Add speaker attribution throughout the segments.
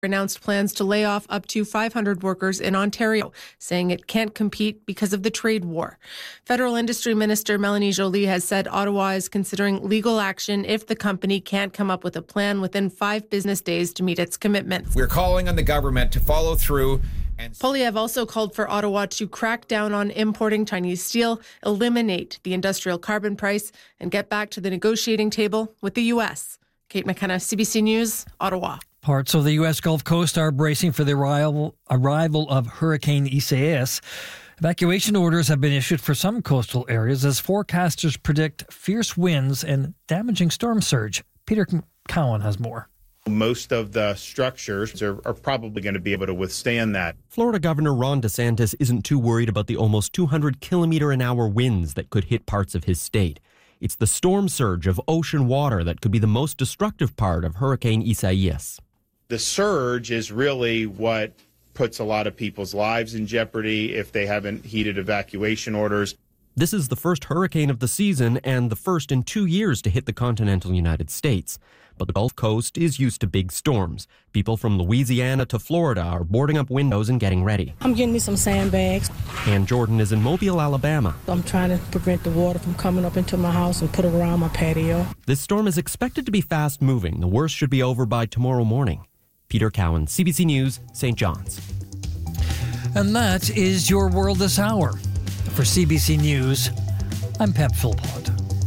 Speaker 1: announced plans to lay off up to 500 workers in Ontario, saying it can't compete because of the trade war. Federal Industry Minister Melanie Joly has said Ottawa is considering legal action if the company can't come up with a plan within 5 business days to meet its commitment.
Speaker 2: We're calling on the government to follow through.
Speaker 1: Poilievre also called for Ottawa to crack down on importing Chinese steel, eliminate the industrial carbon price, and get back to the negotiating table with the U.S. Kate McKenna, CBC News, Ottawa.
Speaker 3: Parts of the U.S. Gulf Coast are bracing for the arrival of Hurricane Isaias. Evacuation orders have been issued for some coastal areas as forecasters predict fierce winds and damaging storm surge. Peter Cowan has more.
Speaker 4: Most of the structures are probably going to be able to withstand that.
Speaker 5: Florida Governor Ron DeSantis isn't too worried about the almost 200-kilometer-an-hour winds that could hit parts of his state. It's the storm surge of ocean water that could be the most destructive part of Hurricane Isaias.
Speaker 4: The surge is really what puts a lot of people's lives in jeopardy if they haven't heeded evacuation orders.
Speaker 5: This is the first hurricane of the season and the first in 2 years to hit the continental United States. But the Gulf Coast is used to big storms. People from Louisiana to Florida are boarding up windows and getting ready.
Speaker 6: I'm getting me some sandbags.
Speaker 5: Ann Jordan is in Mobile, Alabama.
Speaker 6: I'm trying to prevent the water from coming up into my house and put it around my patio.
Speaker 5: This storm is expected to be fast moving. The worst should be over by tomorrow morning. Peter Cowan, CBC News, St. John's.
Speaker 3: And that is your world this hour. For CBC News, I'm Pep Philpott.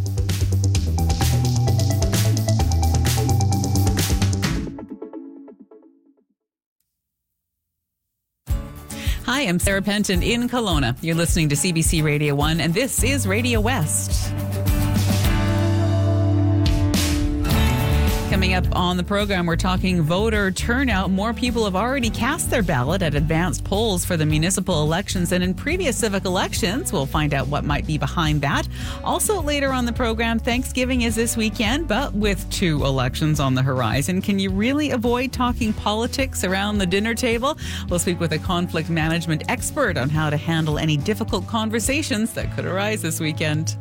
Speaker 7: Hi, I'm Sarah Penton in Kelowna. You're listening to CBC Radio 1, and this is Radio West. Coming up on the program, we're talking voter turnout. More people have already cast their ballot at advanced polls for the municipal elections and in previous civic elections. We'll find out what might be behind that. Also later on the program, Thanksgiving is this weekend, but with 2 elections on the horizon, can you really avoid talking politics around the dinner table? We'll speak with a conflict management expert on how to handle any difficult conversations that could arise this weekend.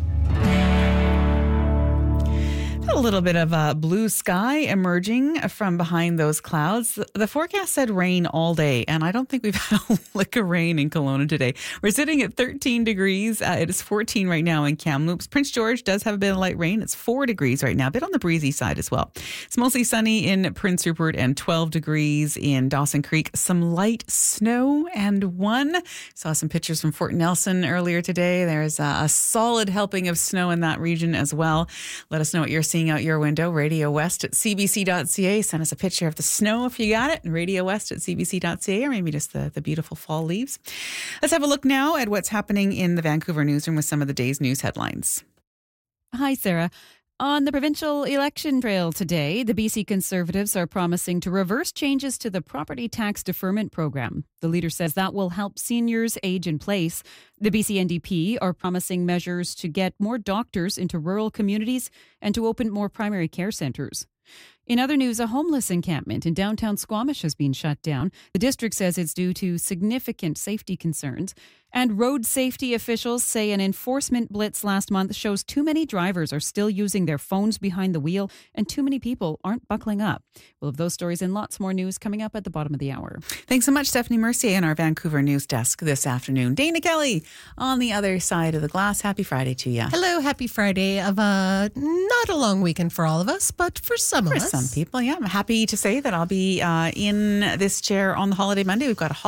Speaker 7: A little bit of blue sky emerging from behind those clouds. The forecast said rain all day, and I don't think we've had a lick of rain in Kelowna today. We're sitting at 13 degrees. It is 14 right now in Kamloops. Prince George does have a bit of light rain. It's 4 degrees right now, a bit on the breezy side as well. It's mostly sunny in Prince Rupert and 12 degrees in Dawson Creek. Some light snow and saw some pictures from Fort Nelson earlier today. There's a solid helping of snow in that region as well. Let us know what you're seeing out your window. Radio West at cbc.ca. Send us a picture of the snow if you got it. And Radio West at cbc.ca, or maybe just the beautiful fall leaves. Let's have a look now at what's happening in the Vancouver newsroom with some of the day's news headlines.
Speaker 8: Hi, Sarah. On the provincial election trail today, the BC Conservatives are promising to reverse changes to the property tax deferment program. The leader says that will help seniors age in place. The BC NDP are promising measures to get more doctors into rural communities and to open more primary care centres. In other news, a homeless encampment in downtown Squamish has been shut down. The district says it's due to significant safety concerns. And road safety officials say an enforcement blitz last month shows too many drivers are still using their phones behind the wheel and too many people aren't buckling up. We'll have those stories and lots more news coming up at the bottom of the hour.
Speaker 7: Thanks so much, Stephanie Mercier, in our Vancouver news desk this afternoon. Dana Kelly on the other side of the glass. Happy Friday to you.
Speaker 9: Hello, happy Friday of not a long weekend for all of us, but for some of us.
Speaker 7: For some people, yeah. I'm happy to say that I'll be in this chair on the holiday Monday. We've got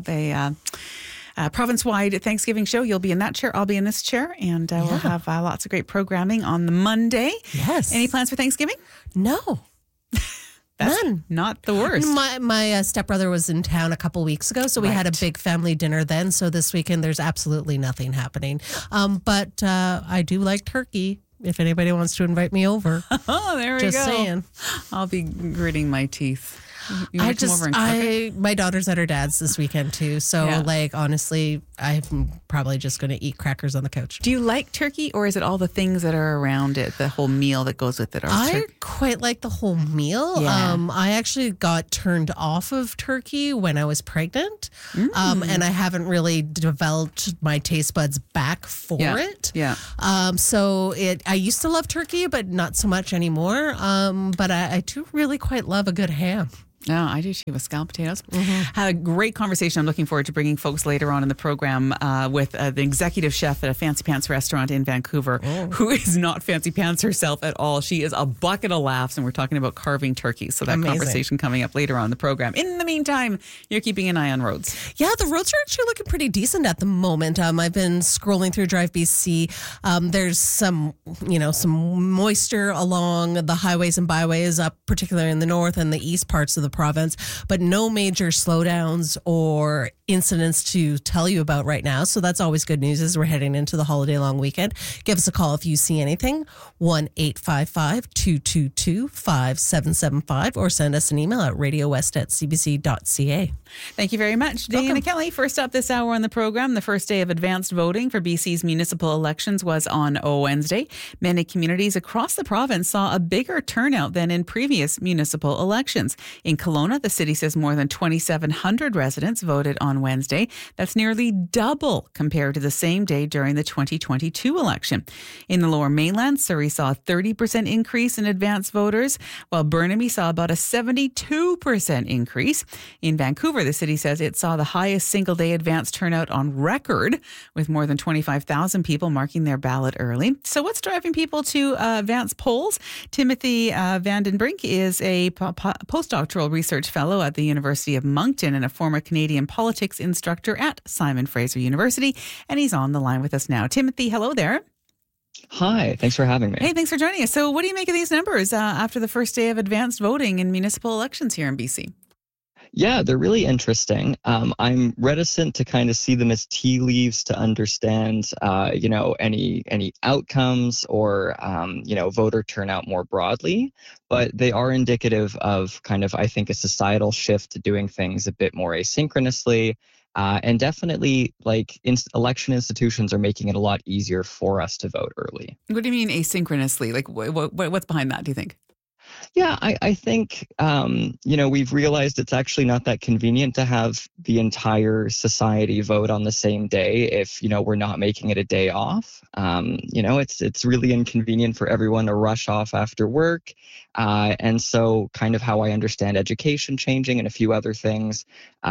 Speaker 7: a province-wide Thanksgiving show. You'll be in that chair. I'll be in this chair. And we'll have lots of great programming on the Monday.
Speaker 9: Yes.
Speaker 7: Any plans for Thanksgiving?
Speaker 9: No.
Speaker 7: That's
Speaker 9: none.
Speaker 7: Not the worst.
Speaker 9: My stepbrother was in town a couple weeks ago, so we had a big family dinner then. So this weekend, there's absolutely nothing happening. But I do like turkey. If anybody wants to invite me over.
Speaker 7: Oh, there we go.
Speaker 9: Just saying.
Speaker 7: I'll be gritting my teeth.
Speaker 9: My daughter's at her dad's this weekend too. So honestly, I'm probably just going to eat crackers on the couch.
Speaker 7: Do you like turkey, or is it all the things that are around it, the whole meal that goes with it?
Speaker 9: I quite like the whole meal.
Speaker 7: Yeah.
Speaker 9: I actually got turned off of turkey when I was pregnant. And I haven't really developed my taste buds back for it.
Speaker 7: Yeah.
Speaker 9: I used to love turkey, but not so much anymore. But I do really quite love a good ham.
Speaker 7: Yeah, I do too, with scalloped potatoes. Had a great conversation. I'm looking forward to bringing folks later on in the program with the executive chef at a Fancy Pants restaurant in Vancouver, who is not fancy pants herself at all. She is a bucket of laughs, and we're talking about carving turkeys. So that conversation coming up later on in the program. In the meantime, you're keeping an eye on roads.
Speaker 9: Yeah, the roads are actually looking pretty decent at the moment. I've been scrolling through Drive BC. There's some moisture along the highways and byways, up particularly in the north and the east parts of the province, but no major slowdowns or incidents to tell you about right now. So that's always good news as we're heading into the holiday long weekend. Give us a call if you see anything, 1-855-222-5775, or send us an email at radiowest@cbc.ca.
Speaker 7: Thank you very much. Diana Kelly, first up this hour on the program. The first day of advanced voting for BC's municipal elections was on Wednesday. Many communities across the province saw a bigger turnout than in previous municipal elections. In Kelowna, the city says more than 2,700 residents voted on Wednesday. That's nearly double compared to the same day during the 2022 election. In the Lower Mainland, Surrey saw a 30% increase in advanced voters, while Burnaby saw about a 72% increase. In Vancouver, the city says it saw the highest single-day advanced turnout on record, with more than 25,000 people marking their ballot early. So what's driving people to advance polls? Timothy Vandenbrink is a postdoctoral research fellow at the University of Moncton and a former Canadian politics instructor at Simon Fraser University, and he's on the line with us now. Timothy, hello there.
Speaker 10: Hi, thanks for having me.
Speaker 7: Hey, thanks for joining us. So what do you make of these numbers after the first day of advanced voting in municipal elections here in BC?
Speaker 10: Yeah, they're really interesting. I'm reticent to kind of see them as tea leaves to understand, any outcomes or, voter turnout more broadly. But they are indicative of kind of, I think, a societal shift to doing things a bit more asynchronously. And definitely, election institutions are making it a lot easier for us to vote early.
Speaker 7: What do you mean asynchronously? Like, what's behind that, do you think?
Speaker 10: Yeah, I think, we've realized it's actually not that convenient to have the entire society vote on the same day if, we're not making it a day off. It's really inconvenient for everyone to rush off after work. And so kind of how I understand education changing and a few other things,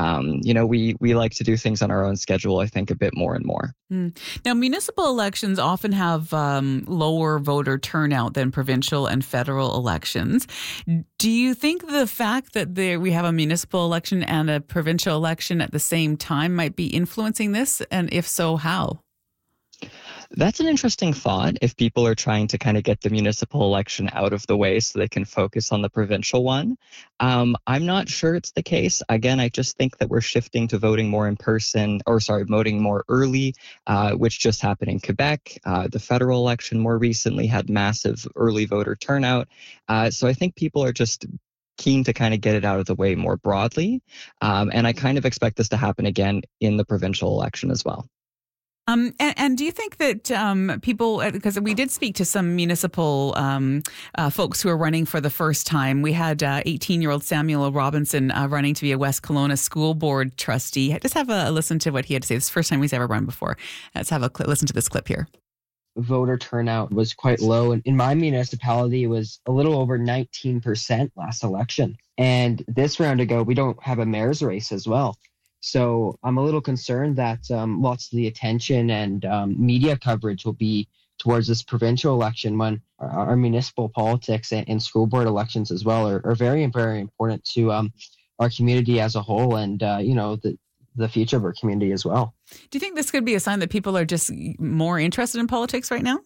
Speaker 10: we like to do things on our own schedule, I think, a bit more and more.
Speaker 7: Now, municipal elections often have lower voter turnout than provincial and federal elections. Do you think the fact that we have a municipal election and a provincial election at the same time might be influencing this? And if so, how?
Speaker 10: That's an interesting thought. If people are trying to kind of get the municipal election out of the way so they can focus on the provincial one, I'm not sure it's the case. Again, I just think that we're shifting to voting more voting more early, which just happened in Quebec. The federal election more recently had massive early voter turnout. So I think people are just keen to kind of get it out of the way more broadly. And I kind of expect this to happen again in the provincial election as well.
Speaker 7: And do you think that people, because we did speak to some municipal folks who are running for the first time. We had 18-year-old Samuel Robinson running to be a West Kelowna school board trustee. Just have a listen to what he had to say. This is the first time he's ever run before. Let's have a listen to this clip here.
Speaker 11: Voter turnout was quite low. And in my municipality, it was a little over 19% last election. And this round ago, we don't have a mayor's race as well. So I'm a little concerned that lots of the attention and media coverage will be towards this provincial election when our municipal politics and school board elections as well are very, very important to our community as a whole and, the future of our community as well.
Speaker 7: Do you think this could be a sign that people are just more interested in politics right now?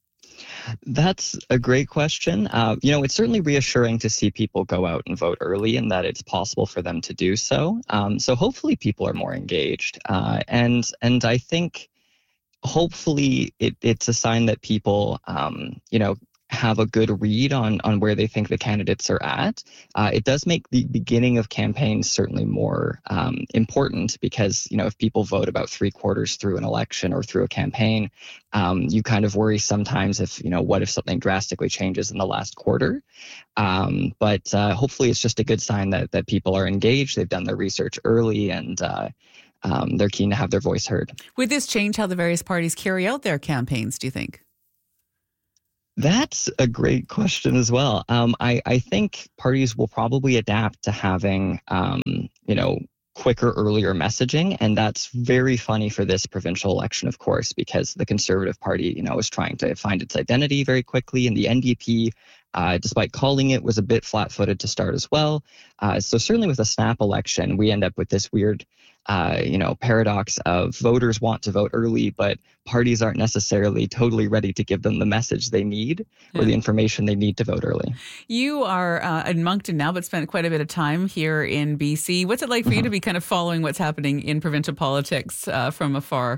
Speaker 10: That's a great question. It's certainly reassuring to see people go out and vote early and that it's possible for them to do so. So hopefully people are more engaged. And I think hopefully it's a sign that people, have a good read on where they think the candidates are at. It does make the beginning of campaigns certainly more important because, if people vote about 3/4 through an election or through a campaign, you kind of worry sometimes what if something drastically changes in the last quarter. But hopefully it's just a good sign that people are engaged, they've done their research early, and they're keen to have their voice heard.
Speaker 7: Would this change how the various parties carry out their campaigns, do you think?
Speaker 10: That's a great question as well. I think parties will probably adapt to having, quicker, earlier messaging. And that's very funny for this provincial election, of course, because the Conservative Party, is trying to find its identity very quickly. And the NDP, despite calling it, was a bit flat-footed to start as well. So certainly with a snap election, we end up with this weird, paradox of voters want to vote early, but parties aren't necessarily totally ready to give them the message they need or the information they need to vote early.
Speaker 7: You are in Moncton now, but spent quite a bit of time here in BC. What's it like for you to be kind of following what's happening in provincial politics from afar?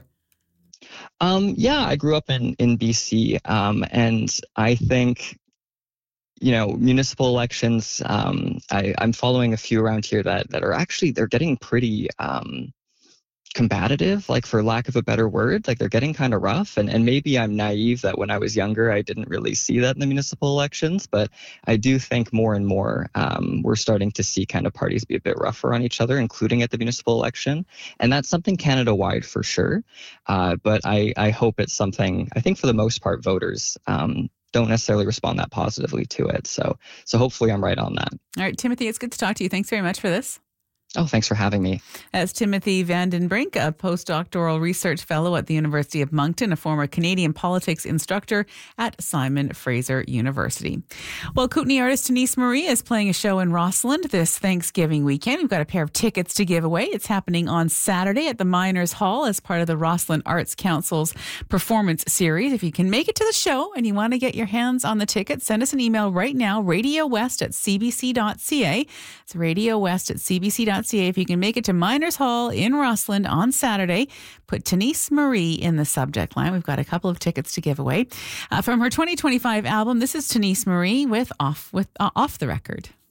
Speaker 10: I grew up in BC, and I think municipal elections, I'm following a few around here that are actually, they're getting pretty combative, like for lack of a better word, like they're getting kind of rough. And maybe I'm naive that when I was younger, I didn't really see that in the municipal elections, but I do think more and more we're starting to see kind of parties be a bit rougher on each other, including at the municipal election. And that's something Canada-wide for sure. But I hope it's something, I think for the most part, voters don't necessarily respond that positively to it. So hopefully I'm right on that.
Speaker 7: All right, Timothy, it's good to talk to you. Thanks very much for this.
Speaker 10: Oh, thanks for having me.
Speaker 7: As Timothy Vandenbrink, a postdoctoral research fellow at the University of Moncton, a former Canadian politics instructor at Simon Fraser University. Well, Kootenay artist Denise Marie is playing a show in Rossland this Thanksgiving weekend. We've got a pair of tickets to give away. It's happening on Saturday at the Miners Hall as part of the Rossland Arts Council's performance series. If you can make it to the show and you want to get your hands on the tickets, send us an email right now, radiowest@cbc.ca. It's radiowest@cbc.ca. If you can make it to Miners Hall in Rossland on Saturday, put Denise Marie in the subject line. We've got a couple of tickets to give away. From her 2025 album, this is Denise Marie with Off the Record.